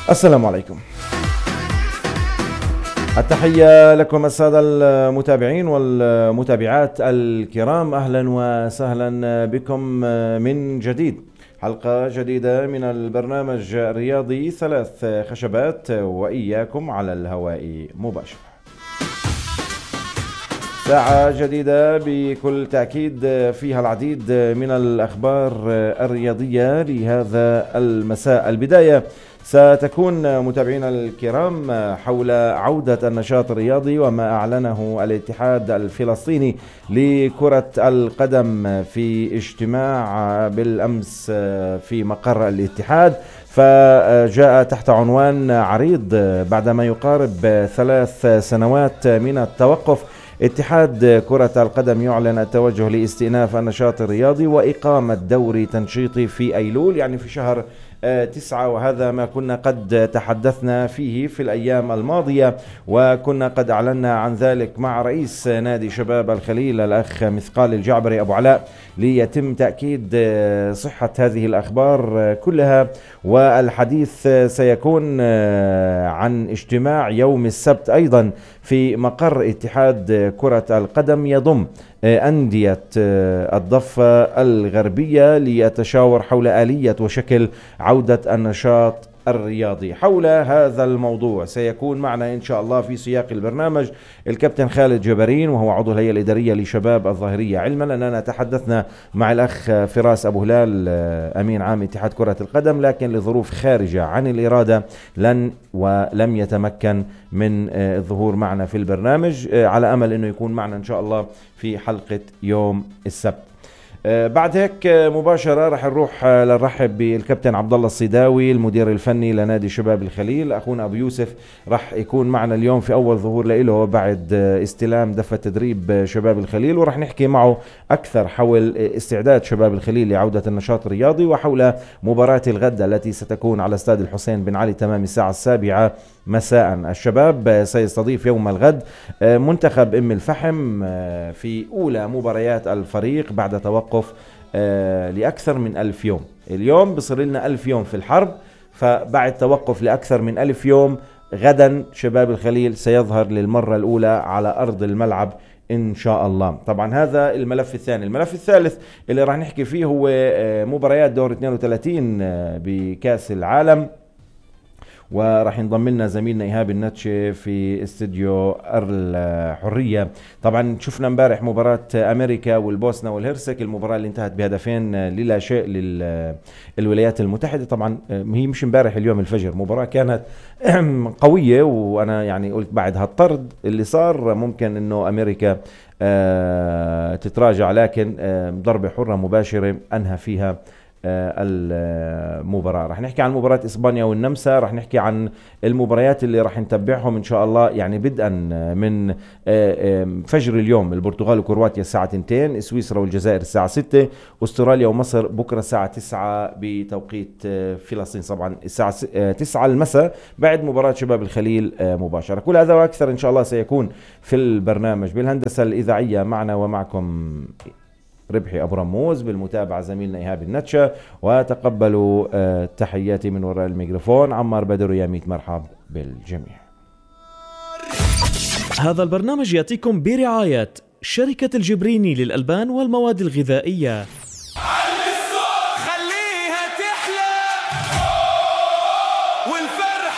السلام عليكم. التحية لكم السادة المتابعين والمتابعات الكرام، أهلا وسهلا بكم من جديد، حلقة جديدة من البرنامج الرياضي 3 خشبات وإياكم على الهواء مباشرة. ساعة جديدة بكل تأكيد فيها العديد من الأخبار الرياضية لهذا المساء. البداية ستكون متابعينا الكرام حول عودة النشاط الرياضي وما أعلنه الاتحاد الفلسطيني لكرة القدم في اجتماع بالأمس في مقر الاتحاد، فجاء تحت عنوان عريض بعدما يقارب 3 سنوات من التوقف. اتحاد كرة القدم يعلن التوجه لاستئناف النشاط الرياضي وإقامة دوري تنشيطي في أيلول، يعني في شهر 9، وهذا ما كنا قد تحدثنا فيه في الأيام الماضية، وكنا قد أعلنا عن ذلك مع رئيس نادي شباب الخليل الأخ مثقال الجعبري أبو علاء، ليتم تأكيد صحة هذه الأخبار كلها. والحديث سيكون عن اجتماع يوم السبت أيضا في مقر اتحاد كرة القدم يضم أندية الضفة الغربية ليتشاور حول آلية وشكل عودة النشاط الرياضي. حول هذا الموضوع سيكون معنا إن شاء الله في سياق البرنامج الكابتن خالد جبارين، وهو عضو الهيئة الإدارية لشباب الظاهرية، علما أننا تحدثنا مع الأخ فراس أبو هلال أمين عام اتحاد كرة القدم، لكن لظروف خارجة عن الإرادة ولم يتمكن من الظهور معنا في البرنامج، على أمل أنه يكون معنا إن شاء الله في حلقة يوم السبت. بعد هيك مباشرة رح نروح لنرحب بالكابتن عبد الله الصيداوي المدير الفني لنادي شباب الخليل. أخونا أبو يوسف رح يكون معنا اليوم في أول ظهور له بعد استلام دفة تدريب شباب الخليل، ورح نحكي معه أكثر حول استعداد شباب الخليل لعودة النشاط الرياضي وحول مباراة الغد التي ستكون على استاد الحسين بن علي تمام الساعة 7 مساء. الشباب سيستضيف يوم الغد منتخب أم الفحم في أولى مباريات الفريق بعد توقف لأكثر من 1000 يوم. اليوم بصير لنا 1000 يوم في الحرب، فبعد توقف لأكثر من 1000 يوم غدا شباب الخليل سيظهر للمرة الأولى على أرض الملعب إن شاء الله. طبعا هذا الملف الثاني. الملف الثالث اللي راح نحكي فيه هو مباريات دور 32 بكاس العالم، وراح ينضم لنا زميلنا إيهاب النتشي في استديو الحرية. طبعا شفنا امبارح مباراة أمريكا والبوسنة والهرسك، المباراة اللي انتهت بهدفين للا شيء للولايات المتحدة. طبعا هي مش امبارح، اليوم الفجر مباراة كانت قوية، وأنا يعني قلت بعد هالطرد اللي صار ممكن إنه أمريكا تتراجع، لكن ضربة حرة مباشرة أنهى فيها المباراة. رح نحكي عن مباراة إسبانيا والنمسا، رح نحكي عن المباريات اللي رح نتبعهم إن شاء الله، يعني بدءا من فجر اليوم البرتغال وكرواتيا الساعة 2، سويسرا والجزائر الساعة 6، أستراليا ومصر بكرة الساعة 9 بتوقيت فلسطين، طبعا الساعة 9 المساء بعد مباراة شباب الخليل مباشرة. كل هذا وأكثر إن شاء الله سيكون في البرنامج. بالهندسة الإذاعية معنا ومعكم ربحي أبو رموز، بالمتابعة زميلنا إيهاب النتشة، وتقبلوا تحياتي من وراء الميكروفون عمار بدر. يا ميت مرحب بالجميع. هذا البرنامج يأتيكم برعاية شركة الجبريني للألبان والمواد الغذائية.